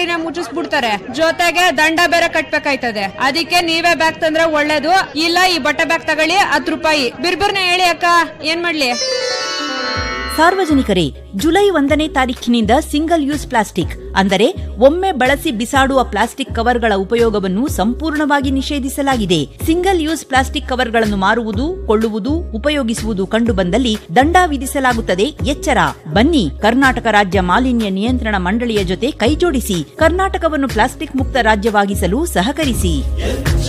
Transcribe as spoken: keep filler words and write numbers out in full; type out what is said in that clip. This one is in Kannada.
ಅಂಗಡಿನ ಮುಚ್ಚಿಸ್ಬಿಡ್ತಾರೆ, ಜೊತೆಗೆ ದಂಡ ಬೇರೆ ಕಟ್ಬೇಕಾಯ್ತದೆ. ಅದಕ್ಕೆ ನೀವೇ ಬ್ಯಾಗ್ ತಂದ್ರೆ ಒಳ್ಳೇದು. ಇಲ್ಲ ಈ ಬಟ್ಟೆ ಬ್ಯಾಗ್ ತಗೊಳ್ಳಿ, ಹತ್ತು ರೂಪಾಯಿ. ಬಿರ್ಬಿರ್ನ ಹೇಳಿ ಅಕ್ಕ, ಏನ್ ಮಾಡ್ಲಿ? ಸಾರ್ವಜನಿಕರೇ, ಜುಲೈ ಒಂದನೇ ತಾರೀಖಿನಿಂದ ಸಿಂಗಲ್ ಯೂಸ್ ಪ್ಲಾಸ್ಟಿಕ್ ಅಂದರೆ ಒಮ್ಮೆ ಬಳಸಿ ಬಿಸಾಡುವ ಪ್ಲಾಸ್ಟಿಕ್ ಕವರ್ಗಳ ಉಪಯೋಗವನ್ನು ಸಂಪೂರ್ಣವಾಗಿ ನಿಷೇಧಿಸಲಾಗಿದೆ. ಸಿಂಗಲ್ ಯೂಸ್ ಪ್ಲಾಸ್ಟಿಕ್ ಕವರ್ಗಳನ್ನು ಮಾರುವುದು, ಕೊಳ್ಳುವುದು, ಉಪಯೋಗಿಸುವುದು ಕಂಡುಬಂದಲ್ಲಿ ದಂಡ ವಿಧಿಸಲಾಗುತ್ತದೆ. ಎಚ್ಚರ! ಬನ್ನಿ, ಕರ್ನಾಟಕ ರಾಜ್ಯ ಮಾಲಿನ್ಯ ನಿಯಂತ್ರಣ ಮಂಡಳಿಯ ಜೊತೆ ಕೈಜೋಡಿಸಿ ಕರ್ನಾಟಕವನ್ನು ಪ್ಲಾಸ್ಟಿಕ್ ಮುಕ್ತ ರಾಜ್ಯವಾಗಿಸಲು ಸಹಕರಿಸಿ.